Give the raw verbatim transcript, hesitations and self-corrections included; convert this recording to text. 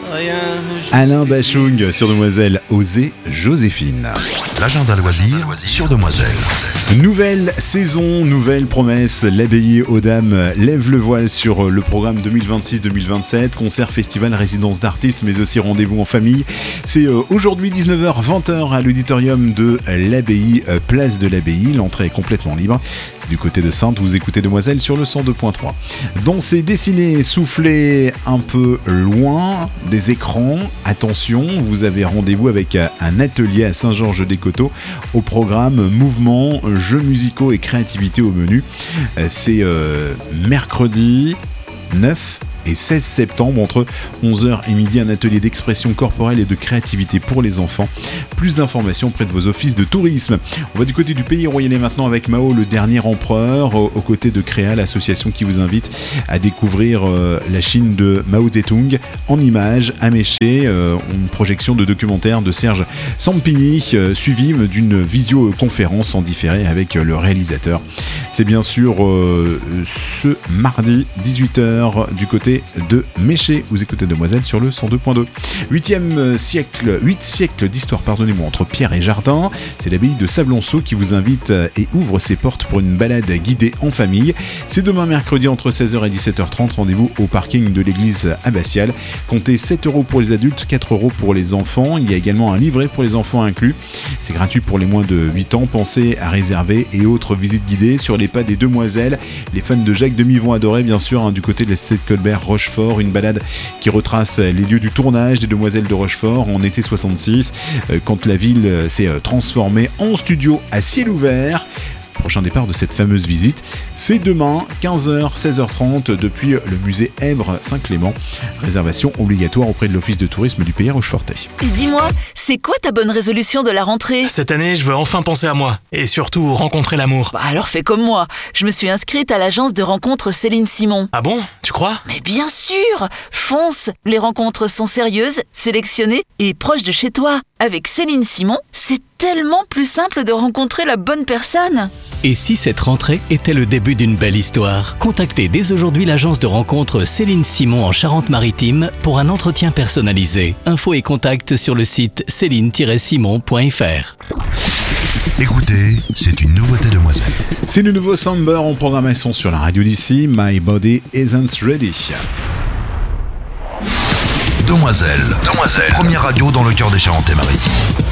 Alain Bachung sur Demoiselle, osez Joséphine. L'agenda loisir sur Demoiselle. Nouvelle saison, nouvelle promesse. L'abbaye aux Dames lève le voile sur le programme deux mille vingt-six deux mille vingt-sept. Concert, festival, résidence d'artistes, mais aussi rendez-vous en famille. C'est aujourd'hui dix-neuf heures vingt à l'auditorium de l'abbaye, place de l'abbaye. L'entrée est complètement libre. C'est du côté de Saintes. Vous écoutez Demoiselle sur le cent deux point trois. Danser, dessiner, souffler un peu loin des écrans. Attention, vous avez rendez-vous avec un atelier à Saint-Georges-des-Coteaux au programme mouvement, jeux musicaux et créativité au menu. C'est euh, mercredi neuf et seize septembre entre onze heures et midi, un atelier d'expression corporelle et de créativité pour les enfants. Plus d'informations près de vos offices de tourisme. On va du côté du pays royalais maintenant avec Mao, le dernier empereur, aux côtés de Créa, l'association qui vous invite à découvrir euh, la Chine de Mao Tse-tung en images à Méché, euh, une projection de documentaire de Serge Sampigny, euh, suivie d'une visioconférence en différé avec euh, le réalisateur. C'est bien sûr euh, ce mardi dix-huit heures du côté de Méché. Vous écoutez Demoiselle sur le cent deux point deux. Huitième siècle, huit siècles d'histoire, pardonnez-moi, entre Pierre et Jardin. C'est l'abbaye de Sablonceau qui vous invite et ouvre ses portes pour une balade guidée en famille. C'est demain mercredi entre seize heures et dix-sept heures trente. Rendez-vous au parking de l'église abbatiale. Comptez sept euros pour les adultes, quatre euros pour les enfants. Il y a également un livret pour les enfants inclus. C'est gratuit pour les moins de huit ans. Pensez à réserver et autres visites guidées sur les pas des Demoiselles. Les fans de Jacques Demy vont adorer, bien sûr, hein, du côté de l'Estée de Colbert, Rochefort, une balade qui retrace les lieux du tournage des Demoiselles de Rochefort en été soixante-six, euh, quand la ville euh, s'est euh, transformée en studio à ciel ouvert. Prochain départ de cette fameuse visite, c'est demain, quinze heures, seize heures trente, depuis le musée Èbre Saint-Clément. Réservation obligatoire auprès de l'office de tourisme du Pays Rochefortais. Et dis-moi, c'est quoi ta bonne résolution de la rentrée ? Cette année, je veux enfin penser à moi, et surtout rencontrer l'amour. Bah alors fais comme moi, je me suis inscrite à l'agence de rencontres Céline Simon. Ah bon ? Tu crois ? Mais bien sûr ! Fonce ! Les rencontres sont sérieuses, sélectionnées et proches de chez toi. Avec Céline Simon, c'est tellement plus simple de rencontrer la bonne personne. Et si cette rentrée était le début d'une belle histoire ? Contactez dès aujourd'hui l'agence de rencontres Céline Simon en Charente-Maritime pour un entretien personnalisé. Infos et contacts sur le site céline tiret simon point f r. Écoutez, c'est une nouveauté Demoiselle. C'est le nouveau Samber en programmation sur la radio d'ici. My Body Isn't Ready. Demoiselle. Demoiselle. Première radio dans le cœur des Charentes-Maritimes.